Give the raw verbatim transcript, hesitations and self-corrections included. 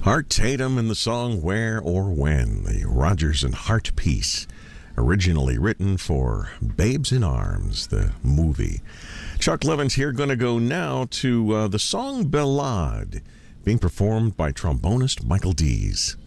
Art Tatum and the song Where or When, the Rodgers and Hart piece, originally written for Babes in Arms, the movie. Chuck Levins here, going to go now to uh, the song Ballade, being performed by trombonist Michael Dees.